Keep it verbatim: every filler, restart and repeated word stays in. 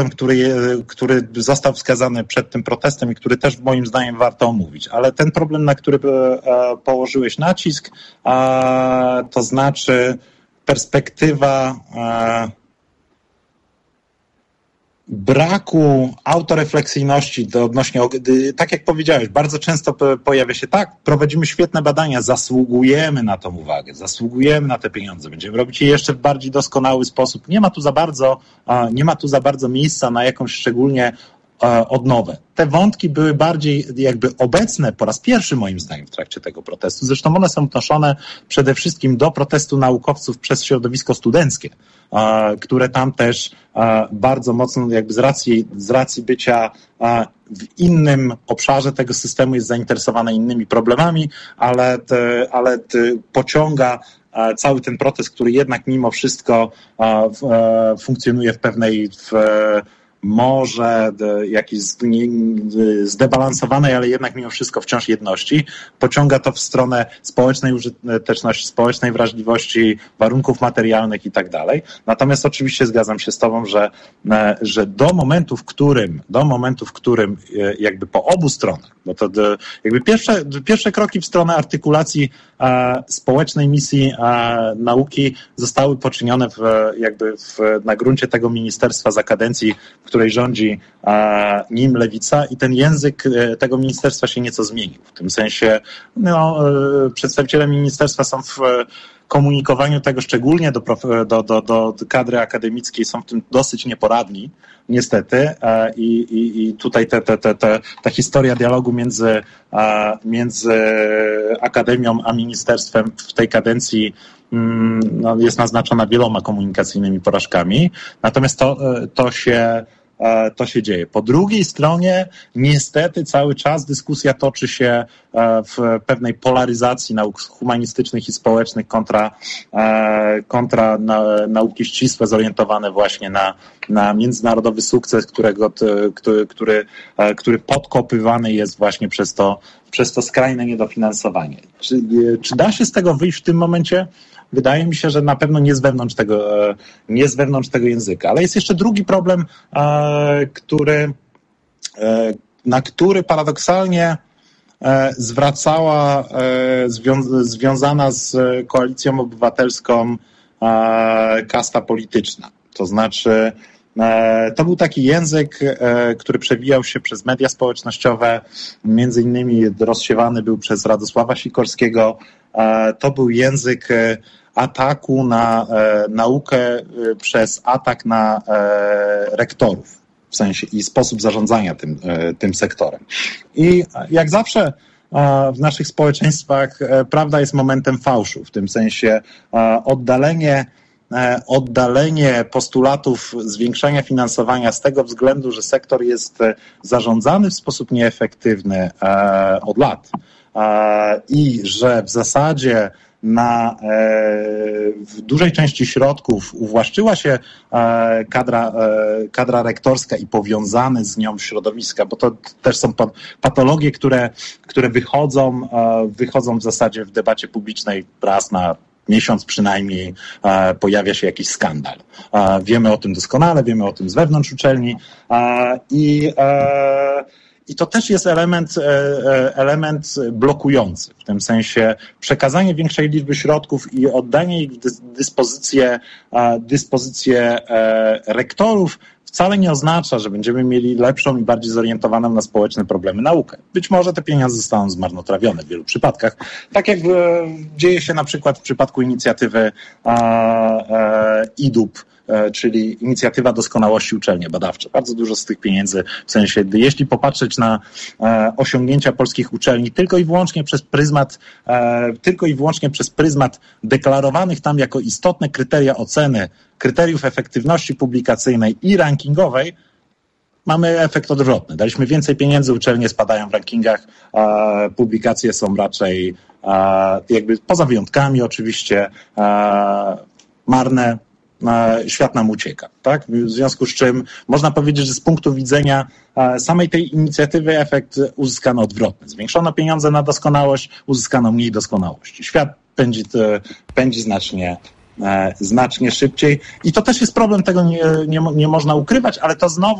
który, który został wskazany przed tym protestem i który też moim zdaniem warto omówić. Ale ten problem, na który położyłeś nacisk, to znaczy perspektywa braku autorefleksyjności do odnośnie, tak jak powiedziałeś, bardzo często pojawia się tak, prowadzimy świetne badania, zasługujemy na tą uwagę, zasługujemy na te pieniądze, będziemy robić je jeszcze w bardziej doskonały sposób. Nie ma tu za bardzo, nie ma tu za bardzo miejsca na jakąś szczególnie odnowę. Te wątki były bardziej jakby obecne po raz pierwszy moim zdaniem w trakcie tego protestu. Zresztą one są wnoszone przede wszystkim do protestu naukowców przez środowisko studenckie, które tam też bardzo mocno jakby z racji, z racji bycia w innym obszarze tego systemu jest zainteresowane innymi problemami, ale, te, ale te pociąga cały ten protest, który jednak mimo wszystko funkcjonuje w pewnej w może jakiejś zdebalansowanej, ale jednak mimo wszystko wciąż jedności. Pociąga to w stronę społecznej użyteczności, społecznej wrażliwości, warunków materialnych i tak dalej. Natomiast oczywiście zgadzam się z tobą, że, że do momentu, w którym, do momentu, w którym jakby po obu stronach, bo to jakby pierwsze, pierwsze kroki w stronę artykulacji e, społecznej misji e, nauki zostały poczynione w, jakby w, na gruncie tego ministerstwa za kadencji, w której rządzi e, nim lewica i ten język e, tego ministerstwa się nieco zmienił. W tym sensie no, e, przedstawiciele ministerstwa są w komunikowaniu tego, szczególnie do, do, do, do kadry akademickiej, są w tym dosyć nieporadni, niestety. I, i, i tutaj te, te, te, te, ta historia dialogu między, między akademią a ministerstwem w tej kadencji no, jest naznaczona wieloma komunikacyjnymi porażkami. Natomiast to, to się to się dzieje. Po drugiej stronie niestety cały czas dyskusja toczy się w pewnej polaryzacji nauk humanistycznych i społecznych kontra, kontra nauki ścisłe zorientowane właśnie na, na międzynarodowy sukces, którego, który, który, który podkopywany jest właśnie przez to, przez to skrajne niedofinansowanie. Czy, czy da się z tego wyjść w tym momencie? Wydaje mi się, że na pewno nie z wewnątrz tego, nie z wewnątrz tego języka. Ale jest jeszcze drugi problem, który, na który paradoksalnie zwracała związana z Koalicją Obywatelską kasta polityczna. To znaczy, to był taki język, który przewijał się przez media społecznościowe, między innymi rozsiewany był przez Radosława Sikorskiego. To był język ataku na e, naukę e, przez atak na e, rektorów, w sensie i sposób zarządzania tym, e, tym sektorem. I jak zawsze e, w naszych społeczeństwach e, prawda jest momentem fałszu, w tym sensie e, oddalenie e, oddalenie postulatów zwiększania finansowania z tego względu, że sektor jest zarządzany w sposób nieefektywny e, od lat e, i że w zasadzie na, w dużej części środków uwłaszczyła się kadra, kadra rektorska i powiązane z nią środowiska, bo to też są patologie, które, które wychodzą, wychodzą w zasadzie w debacie publicznej raz na miesiąc przynajmniej pojawia się jakiś skandal. Wiemy o tym doskonale, wiemy o tym z wewnątrz uczelni i I to też jest element, element blokujący, w tym sensie przekazanie większej liczby środków i oddanie ich w dyspozycję, dyspozycję rektorów wcale nie oznacza, że będziemy mieli lepszą i bardziej zorientowaną na społeczne problemy naukę. Być może te pieniądze zostaną zmarnotrawione w wielu przypadkach. Tak jak dzieje się na przykład w przypadku inicjatywy I D U P, czyli Inicjatywa Doskonałości Uczelnie Badawcze. Bardzo dużo z tych pieniędzy, w sensie, jeśli popatrzeć na e, osiągnięcia polskich uczelni tylko i wyłącznie przez pryzmat, e, tylko i wyłącznie przez pryzmat deklarowanych tam jako istotne kryteria oceny, kryteriów efektywności publikacyjnej i rankingowej, mamy efekt odwrotny. Daliśmy więcej pieniędzy, uczelnie spadają w rankingach, e, publikacje są raczej e, jakby poza wyjątkami oczywiście e, marne, świat nam ucieka, tak? W związku z czym można powiedzieć, że z punktu widzenia samej tej inicjatywy efekt uzyskano odwrotny. Zwiększono pieniądze na doskonałość, uzyskano mniej doskonałości. Świat pędzi, pędzi znacznie, znacznie szybciej. I to też jest problem, tego nie, nie, nie można ukrywać, ale to znowu